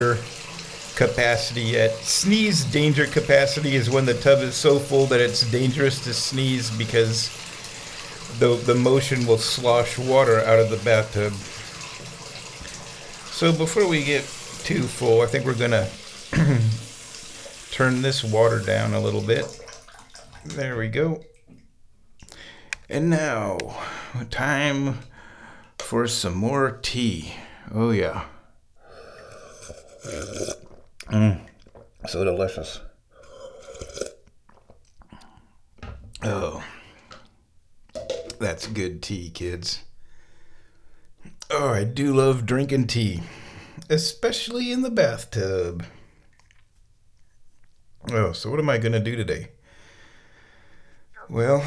capacity. At sneeze danger capacity is when the tub is so full that it's dangerous to sneeze because the motion will slosh water out of the bathtub. So before we get too full, I think we're gonna turn this water down a little bit. There we go. And now, time for some more tea. Oh yeah. So delicious. Oh, that's good tea, kids. Oh, I do love drinking tea, especially in the bathtub. Oh, so what am I going to do today? Well,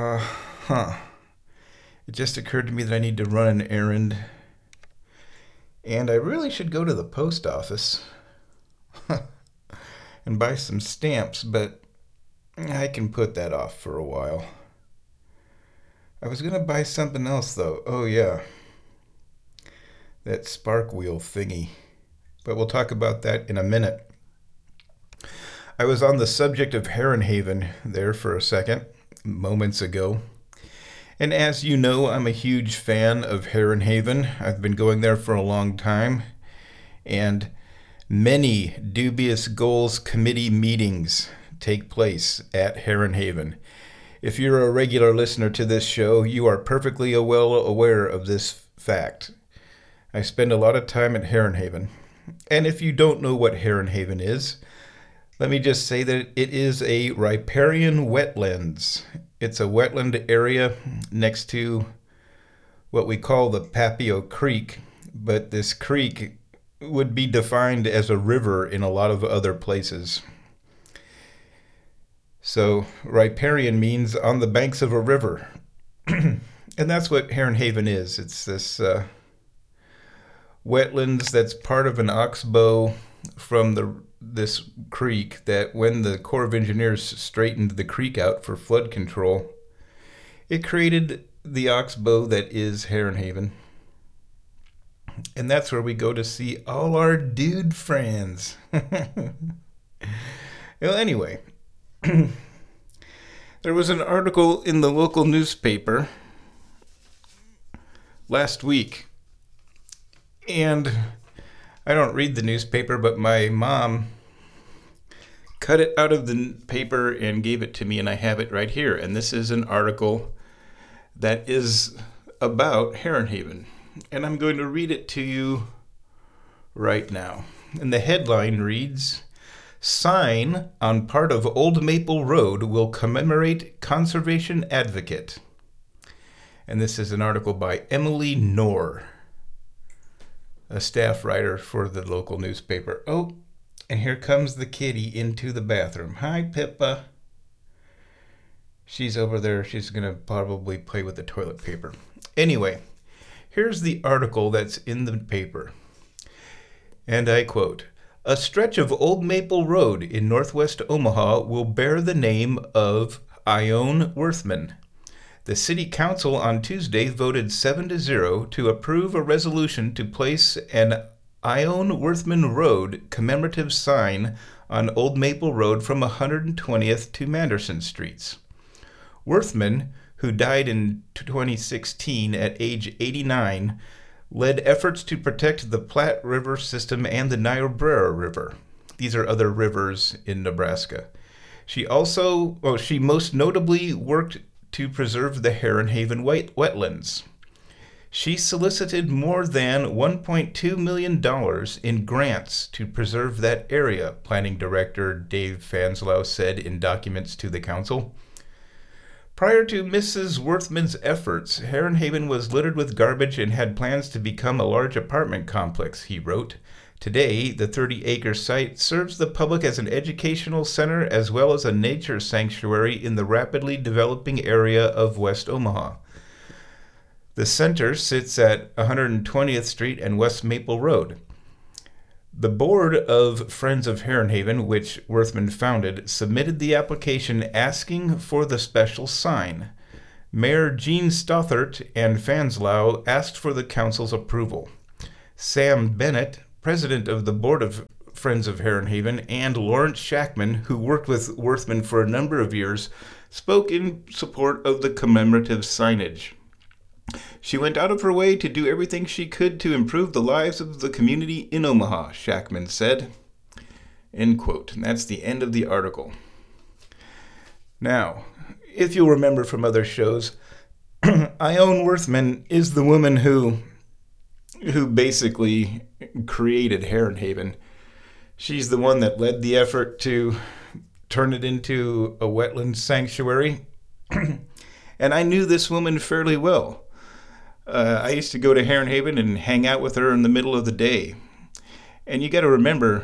it just occurred to me that I need to run an errand. And I really should go to the post office and buy some stamps, but I can put that off for a while. I was going to buy something else, though. Oh, yeah. That spark wheel thingy. But we'll talk about that in a minute. I was on the subject of Heron Haven there for a second, moments ago. And as you know, I'm a huge fan of Heron Haven. I've been going there for a long time. And many Dubious Goals Committee meetings take place at Heron Haven. If you're a regular listener to this show, you are perfectly well aware of this fact. I spend a lot of time at Heron Haven. And if you don't know what Heron Haven is, let me just say that it is a riparian wetlands. It's a wetland area next to what we call the Papio Creek, but this creek would be defined as a river in a lot of other places. So riparian means on the banks of a river. And that's what Heron Haven is. It's this wetlands that's part of an oxbow from this creek that when the Corps of Engineers straightened the creek out for flood control, it created the oxbow that is Heron Haven. And that's where we go to see all our dude friends. Well, anyway, there was an article in the local newspaper last week, and I don't read the newspaper, but my mom cut it out of the paper and gave it to me, and I have it right here. And this is an article that is about Heron Haven, and I'm going to read it to you right now. And the headline reads, "Sign on part of Old Maple Road will commemorate conservation advocate." And this is an article by Emily Knorr, a staff writer for the local newspaper. Oh, and here comes the kitty into the bathroom. Hi, Pippa. She's over there. She's going to probably play with the toilet paper. Anyway, here's the article that's in the paper. And I quote, "A stretch of Old Maple Road in northwest Omaha will bear the name of Ione Worthman. The City Council on Tuesday voted 7-0 to approve a resolution to place an Ione Worthman Road commemorative sign on Old Maple Road from 120th to Manderson Streets. Worthman, who died in 2016 at age 89, led efforts to protect the Platte River system and the Niobrara River. These are other rivers in Nebraska. She most notably worked to preserve the Heron Haven wetlands. She solicited more than $1.2 million in grants to preserve that area, Planning Director Dave Fanslau said in documents to the council. Prior to Mrs. Worthman's efforts, Heron Haven was littered with garbage and had plans to become a large apartment complex, he wrote. Today, the 30-acre site serves the public as an educational center as well as a nature sanctuary in the rapidly developing area of West Omaha. The center sits at 120th Street and West Maple Road. The board of Friends of Heron Haven, which Worthman founded, submitted the application asking for the special sign. Mayor Gene Stothert and Fanslau asked for the council's approval. Sam Bennett, president of the board of Friends of Heron Haven, and Lawrence Shackman, who worked with Worthman for a number of years, spoke in support of the commemorative signage. She went out of her way to do everything she could to improve the lives of the community in Omaha, Shackman said. End quote. And that's the end of the article. Now, if you'll remember from other shows, Ione Worthman is the woman who basically created Heron Haven. She's the one that led the effort to turn it into a wetland sanctuary. And I knew this woman fairly well. I used to go to Heron Haven and hang out with her in the middle of the day. And you got to remember,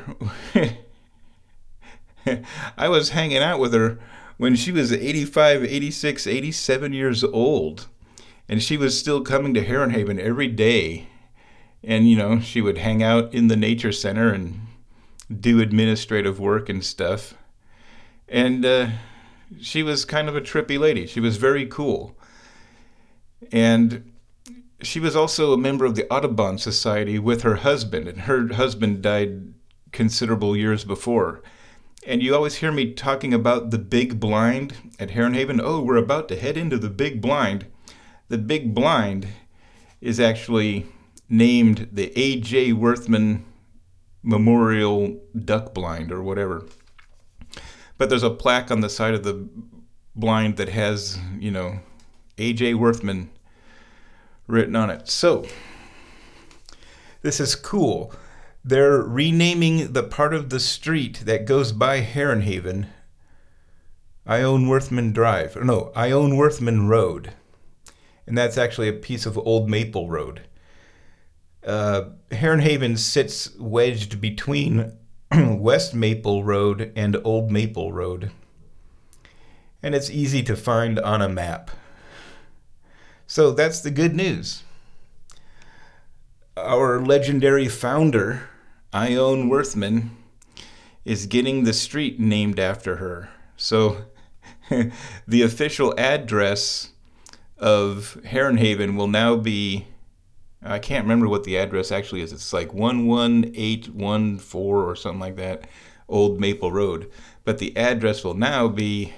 I was hanging out with her when she was 85, 86, 87 years old. And she was still coming to Heron Haven every day. And, you know, she would hang out in the nature center and do administrative work and stuff. And she was kind of a trippy lady. She was very cool. And she was also a member of the Audubon Society with her husband. And her husband died considerable years before. And you always hear me talking about the Big Blind at Heron Haven. Oh, we're about to head into the Big Blind. The Big Blind is actually named the A.J. Worthman Memorial Duck Blind or whatever. But there's a plaque on the side of the blind that has, you know, A.J. Worthman written on it. So, this is cool. They're renaming the part of the street that goes by Heron Haven Ione Worthman Drive. No, Ione Worthman Road. And that's actually a piece of Old Maple Road. Heron Haven sits wedged between West Maple Road and Old Maple Road. And it's easy to find on a map. So that's the good news. Our legendary founder, Ione Worthman, is getting the street named after her. So the official address of Heron Haven will now be, I can't remember what the address actually is. It's like 11814 or something like that, Old Maple Road. But the address will now be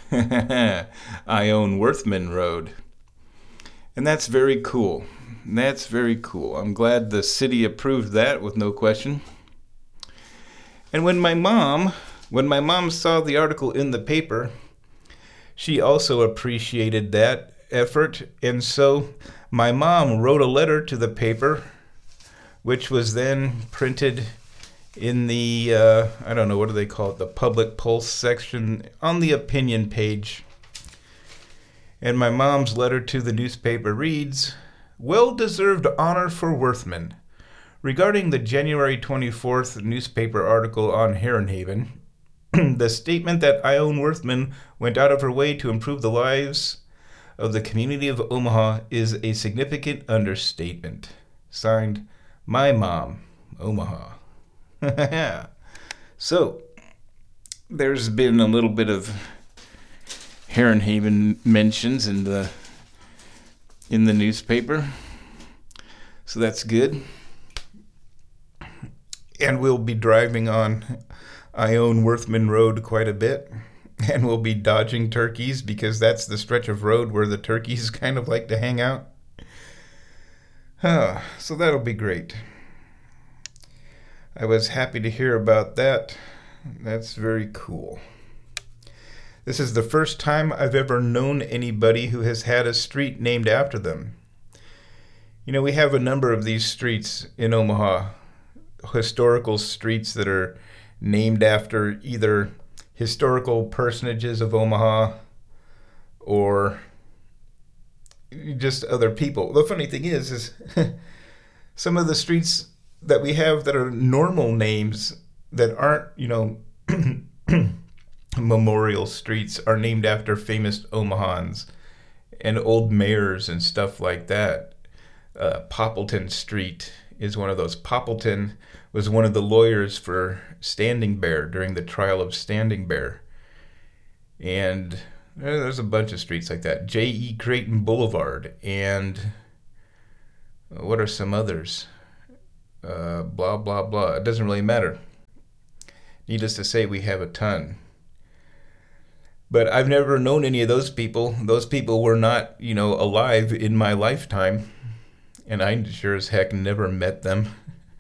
Ione Worthman Road. And that's very cool. That's very cool. I'm glad the city approved that with no question. And when my mom saw the article in the paper, she also appreciated that effort. And so my mom wrote a letter to the paper, which was then printed in the, I don't know, what do they call it, the Public Pulse section on the opinion page. And my mom's letter to the newspaper reads, "Well-deserved honor for Worthman. Regarding the January 24th newspaper article on Heron Haven, the statement that Ione Worthman went out of her way to improve the lives of the community of Omaha is a significant understatement. Signed, my mom, Omaha." So, there's been a little bit of Heron Haven mentions in the newspaper. So that's good. And we'll be driving on Ione Worthman Road quite a bit. And we'll be dodging turkeys because that's the stretch of road where the turkeys kind of like to hang out. So that'll be great. I was happy to hear about that. That's very cool. This is the first time I've ever known anybody who has had a street named after them. You know, we have a number of these streets in Omaha, historical streets that are named after either historical personages of Omaha or just other people. The funny thing is some of the streets that we have that are normal names that aren't, you know, memorial streets are named after famous Omahans and old mayors and stuff like that. Poppleton Street is one of those. Poppleton was one of the lawyers for Standing Bear during the trial of Standing Bear. And there's a bunch of streets like that. J.E. Creighton Boulevard. And what are some others? blah, blah, blah. It doesn't really matter. Needless to say, we have a ton. But I've never known any of those people. Those people were not, alive in my lifetime. And I sure as heck never met them.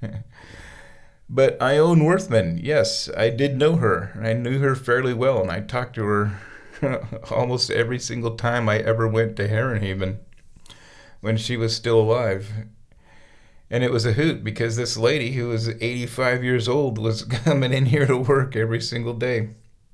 But Ione Worthman, yes, I did know her. I knew her fairly well, and I talked to her almost every single time I ever went to Herrenhaven when she was still alive. And it was a hoot because this lady who was 85 years old was coming in here to work every single day.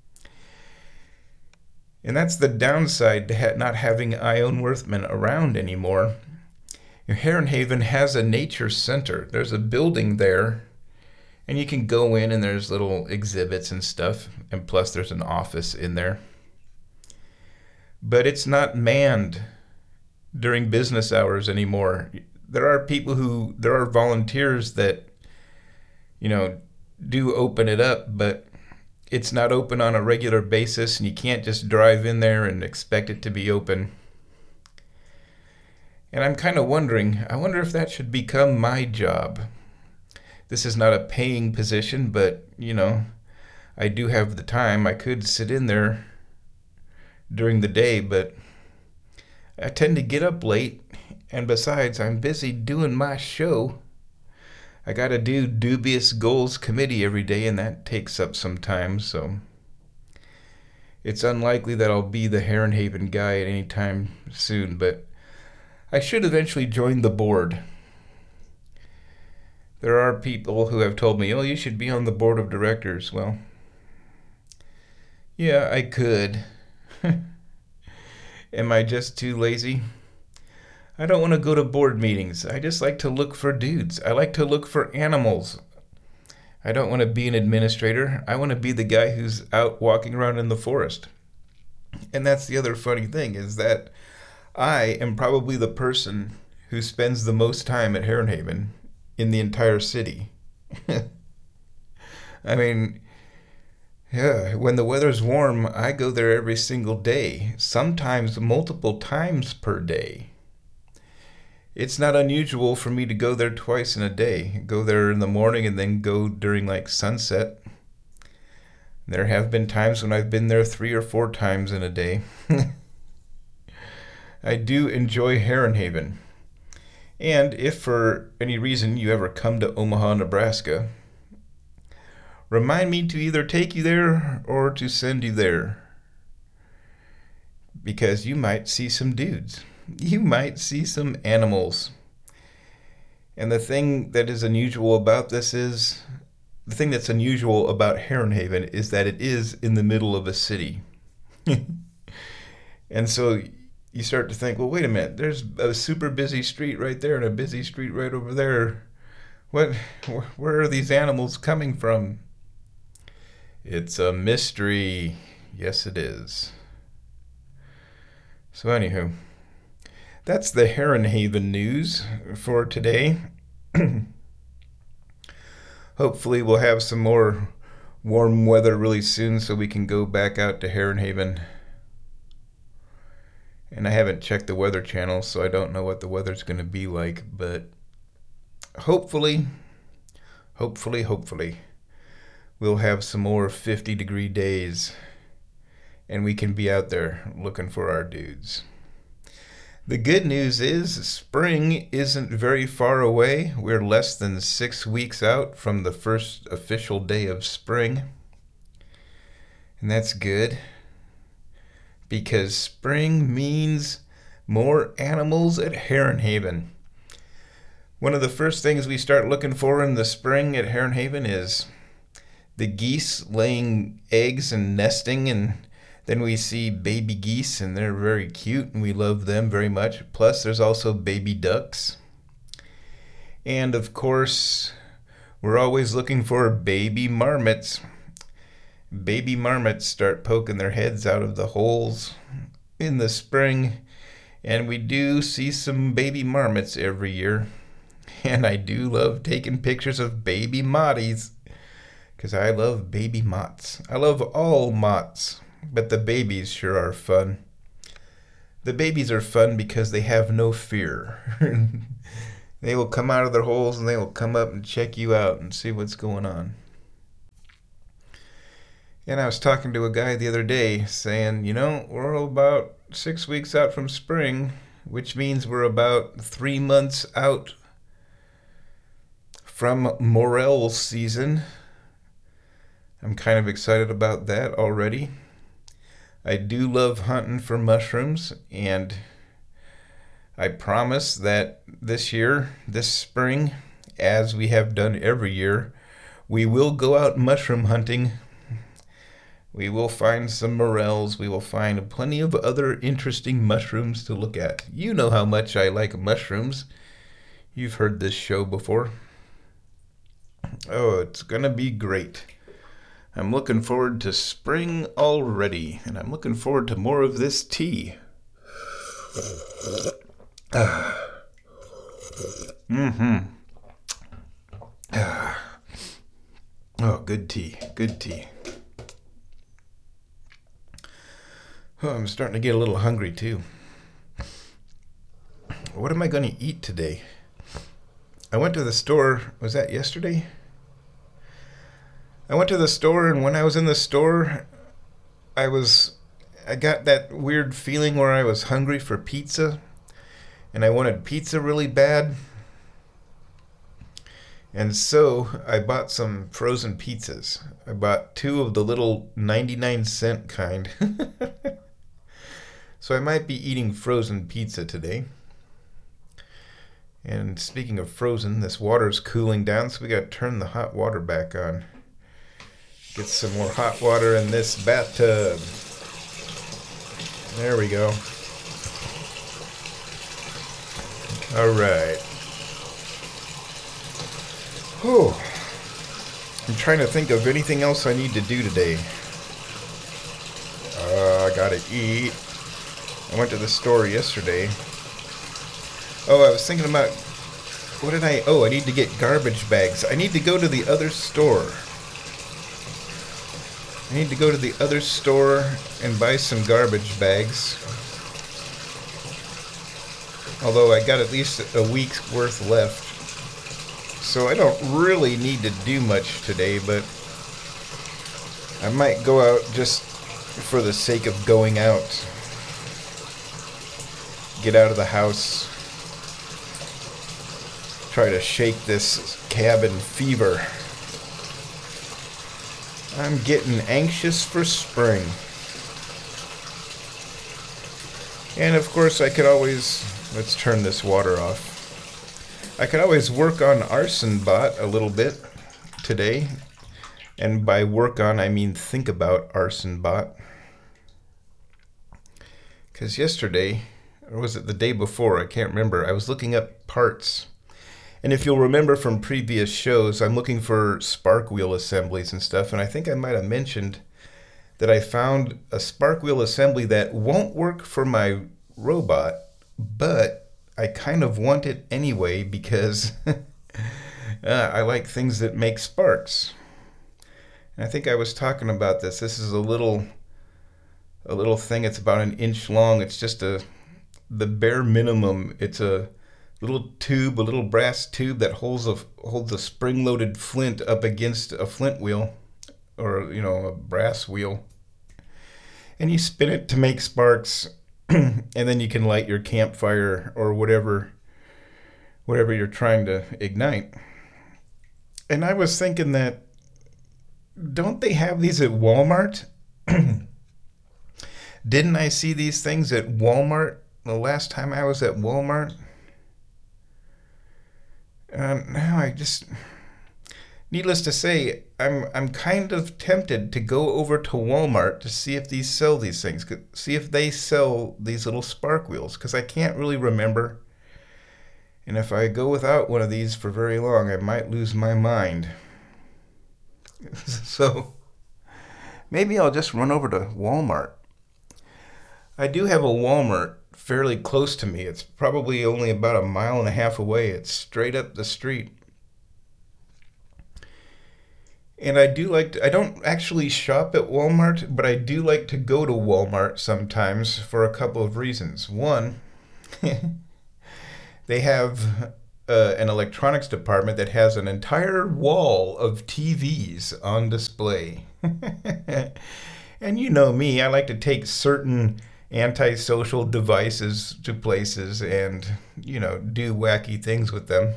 And that's the downside to not having Ione Worthman around anymore. Herrenhaven has a nature center. There's a building there, and you can go in and there's little exhibits and stuff, and plus there's an office in there. But it's not manned during business hours anymore. There are volunteers that, do open it up, but it's not open on a regular basis, and you can't just drive in there and expect it to be open. And I'm kind of wondering, I wonder if that should become my job. This is not a paying position, but, I do have the time. I could sit in there during the day, but I tend to get up late, and besides, I'm busy doing my show. I got to do Dubious Goals Committee every day, and that takes up some time, so it's unlikely that I'll be the Herrenhaven guy at any time soon, but I should eventually join the board. There are people who have told me, oh, you should be on the board of directors. Well, yeah, I could. Am I just too lazy? I don't want to go to board meetings. I just like to look for dudes. I like to look for animals. I don't want to be an administrator. I want to be the guy who's out walking around in the forest. And that's the other funny thing, is that I am probably the person who spends the most time at Herrenhaven in the entire city. I mean, yeah, when the weather's warm, I go there every single day, sometimes multiple times per day. It's not unusual for me to go there twice in a day. Go there in the morning and then go during like sunset. There have been times when I've been there 3 or 4 times in a day. I do enjoy Herrenhaven. And if for any reason you ever come to Omaha, Nebraska, remind me to either take you there or to send you there. Because you might see some dudes. You might see some animals. And the thing that is unusual about the thing that's unusual about Herrenhaven is that it is in the middle of a city. And so you start to think, well, wait a minute, there's a super busy street right there and a busy street right over there. Where are these animals coming from? It's a mystery. Yes, it is. So anywho, that's the Herrenhaven news for today. Hopefully we'll have some more warm weather really soon so we can go back out to Herrenhaven. And I haven't checked the Weather Channel, so I don't know what the weather's going to be like, but hopefully, we'll have some more 50-degree days, and we can be out there looking for our dudes. The good news is spring isn't very far away. We're less than 6 weeks out from the first official day of spring, and that's good. Because spring means more animals at Herrenhaven. One of the first things we start looking for in the spring at Herrenhaven is the geese laying eggs and nesting, and then we see baby geese, and they're very cute, and we love them very much. Plus, there's also baby ducks. And, of course, we're always looking for baby marmots. Baby marmots start poking their heads out of the holes in the spring, and we do see some baby marmots every year. And I do love taking pictures of baby motties, because I love baby moths. I love all moths, but the babies sure are fun. The babies are fun because they have no fear. They will come out of their holes and they will come up and check you out and see what's going on. And I was talking to a guy the other day saying, we're about 6 weeks out from spring, which means we're about 3 months out from morel season. I'm kind of excited about that already. I do love hunting for mushrooms, and I promise that this spring, as we have done every year, we will go out mushroom hunting. We will find some morels. We will find plenty of other interesting mushrooms to look at. You know how much I like mushrooms. You've heard this show before. Oh, it's going to be great. I'm looking forward to spring already, and I'm looking forward to more of this tea. Oh, good tea, good tea. Oh, I'm starting to get a little hungry too. What am I going to eat today? I went to the store, was that yesterday? I went to the store, and when I was in the store, I got that weird feeling where I was hungry for pizza, and I wanted pizza really bad. And so I bought some frozen pizzas. I bought 2 of the little 99-cent kind. So I might be eating frozen pizza today. And speaking of frozen, this water's cooling down, so we got to turn the hot water back on. Get some more hot water in this bathtub. There we go. All right. Whew. I'm trying to think of anything else I need to do today. I gotta eat. I went to the store yesterday. Oh, I was thinking about, I need to get garbage bags. I need to go to the other store. I need to go to the other store and buy some garbage bags. Although I got at least a week's worth left. So I don't really need to do much today, but I might go out just for the sake of going out. Get out of the house. Try to shake this cabin fever. I'm getting anxious for spring. And of course I could always, let's turn this water off. I could always work on ArsonBot a little bit today. And by work on, I mean think about ArsonBot. Because yesterday, or was it the day before, I can't remember, I was looking up parts. And if you'll remember from previous shows, I'm looking for spark wheel assemblies and stuff, and I think I might have mentioned that I found a spark wheel assembly that won't work for my robot, but I kind of want it anyway because I like things that make sparks. And I think I was talking about this. This is a little thing. It's about 1 inch long. It's just the bare minimum. It's a little tube, a little brass tube that holds a spring-loaded flint up against a flint wheel, or a brass wheel, and you spin it to make sparks, and then you can light your campfire or whatever you're trying to ignite. And I was thinking that, don't they have these at Walmart? Didn't I see these things at Walmart the last time I was at Walmart? Now needless to say, I'm kind of tempted to go over to Walmart to see if these sell these things, see if they sell these little spark wheels, because I can't really remember. And if I go without one of these for very long, I might lose my mind. So maybe I'll just run over to Walmart. I do have a Walmart fairly close to me. It's probably only about 1.5 miles away. It's straight up the street. And I don't actually shop at Walmart, but I do like to go to Walmart sometimes for a couple of reasons. One, they have an electronics department that has an entire wall of TVs on display. And you know me, I like to take certain antisocial devices to places and, do wacky things with them.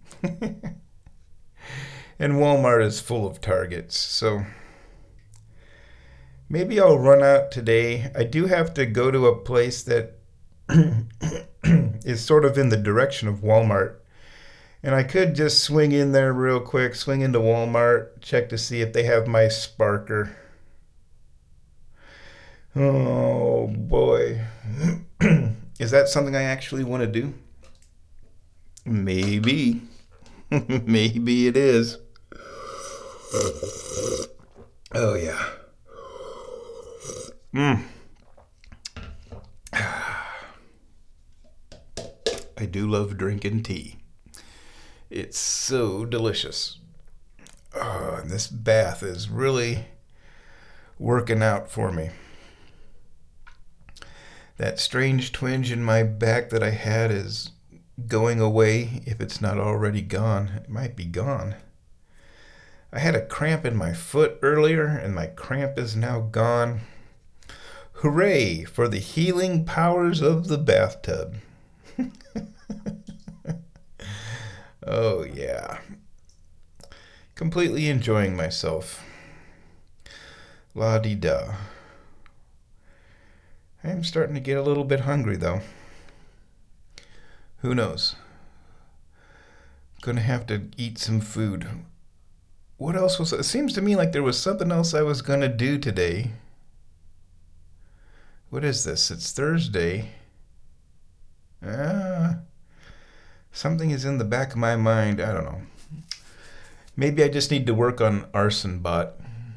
And Walmart is full of Targets, so maybe I'll run out today. I do have to go to a place that is sort of in the direction of Walmart. And I could just swing in there real quick, swing into Walmart, check to see if they have my Sparker. Oh boy. Is that something I actually want to do? Maybe. Maybe it is. Oh yeah. I do love drinking tea. It's so delicious. Oh, and this bath is really working out for me. That strange twinge in my back that I had is going away, if it's not already gone. It might be gone. I had a cramp in my foot earlier, and my cramp is now gone. Hooray for the healing powers of the bathtub. Oh, yeah. Completely enjoying myself. La-di-da. I am starting to get a little bit hungry, though. Who knows? Gonna have to eat some food. What else was... It seems to me like there was something else I was gonna do today. What is this? It's Thursday. Something is in the back of my mind. I don't know. Maybe I just need to work on ArsonBot.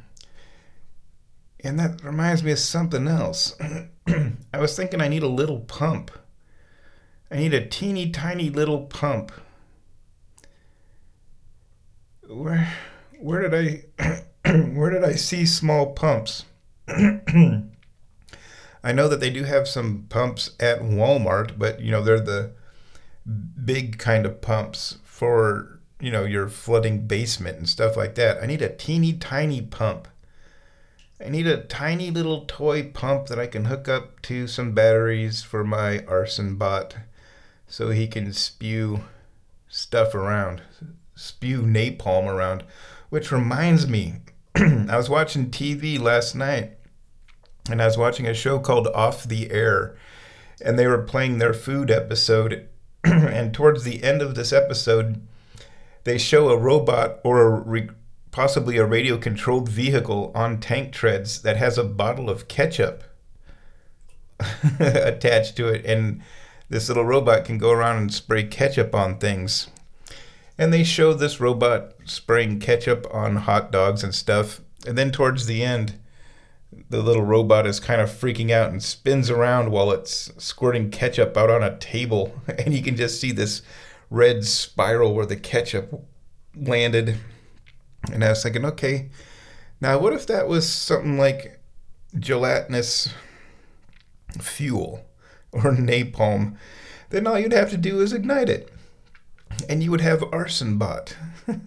And that reminds me of something else. I was thinking I need a little pump. I need a teeny tiny little pump. Where did I see small pumps? I know that they do have some pumps at Walmart, but they're the big kind of pumps for, your flooding basement and stuff like that. I need a teeny tiny pump. I need a tiny little toy pump that I can hook up to some batteries for my ArsonBot so he can spew stuff around, spew napalm around. Which reminds me, I was watching TV last night, and I was watching a show called Off the Air, and they were playing their food episode, and towards the end of this episode, they show a robot or possibly a radio-controlled vehicle on tank treads that has a bottle of ketchup attached to it, and this little robot can go around and spray ketchup on things. And they show this robot spraying ketchup on hot dogs and stuff, and then towards the end, the little robot is kind of freaking out and spins around while it's squirting ketchup out on a table, and you can just see this red spiral where the ketchup landed. And I was thinking, okay, now what if that was something like gelatinous fuel or napalm? Then all you'd have to do is ignite it, and you would have ArsonBot.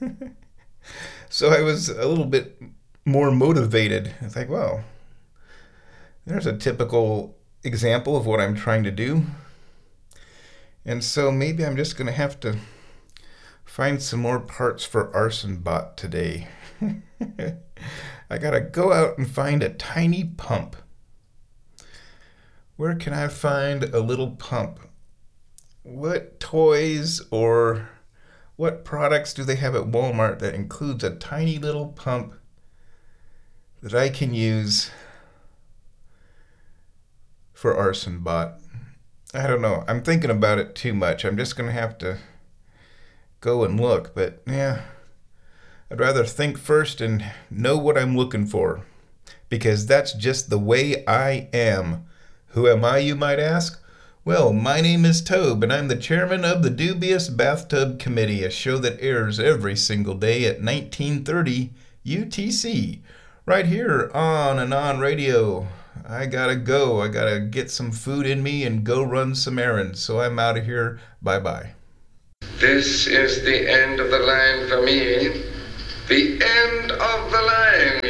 So I was a little bit more motivated. It's like, well, there's a typical example of what I'm trying to do. And so maybe I'm just going to have to find some more parts for ArsonBot today. I got to go out and find a tiny pump. Where can I find a little pump? What toys or what products do they have at Walmart that includes a tiny little pump that I can use for ArsonBot? I don't know. I'm thinking about it too much. I'm just going to have to go and look. But yeah, I'd rather think first and know what I'm looking for, because that's just the way I am. Who am I, you might ask? Well, my name is Tobe, and I'm the chairman of the Dubious Bathtub Committee, a show that airs every single day at 1930 UTC, right here on Anon Radio. I gotta go. I gotta get some food in me and go run some errands. So I'm out of here. Bye-bye. This is the end of the line for me. The end of the line.